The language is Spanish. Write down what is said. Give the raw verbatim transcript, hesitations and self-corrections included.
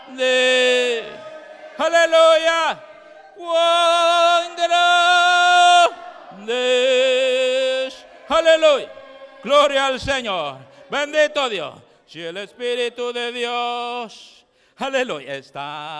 grande. Aleluya. Cuán grande es. Aleluya. Gloria al Señor. Bendito Dios. Si el Espíritu de Dios, aleluya, está